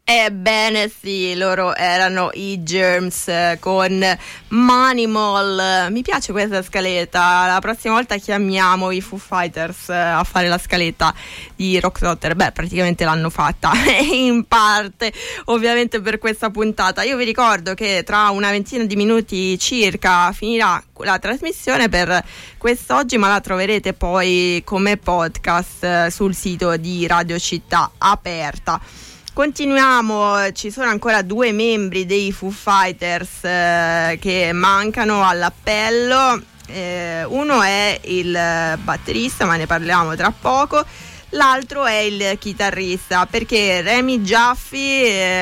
Ebbene sì, loro erano i Germs con Manimal. Mi piace questa scaletta. La prossima volta chiamiamo i Foo Fighters a fare la scaletta di Rocksotter. Beh, praticamente l'hanno fatta in parte, ovviamente, per questa puntata. Io vi ricordo che tra una ventina di minuti circa finirà la trasmissione per quest'oggi, ma la troverete poi come podcast sul sito di Radio Città Aperta. Continuiamo, ci sono ancora 2 membri dei Foo Fighters che mancano all'appello. Uno è il batterista, ma ne parliamo tra poco. L'altro è il chitarrista, perché Remy Jaffe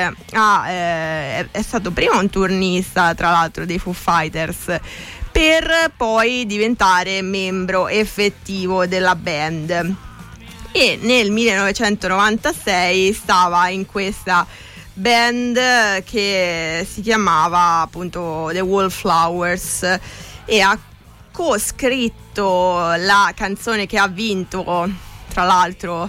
è stato prima un turnista, tra l'altro, dei Foo Fighters, per poi diventare membro effettivo della band. E nel 1996 stava in questa band che si chiamava appunto The Wallflowers e ha co-scritto la canzone che ha vinto, tra l'altro,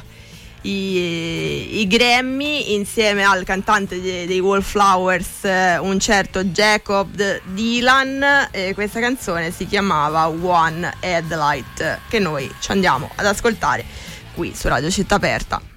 i Grammy insieme al cantante dei Wallflowers, un certo Jacob Dylan, e questa canzone si chiamava One Headlight, che noi ci andiamo ad ascoltare qui su Radio Città Aperta.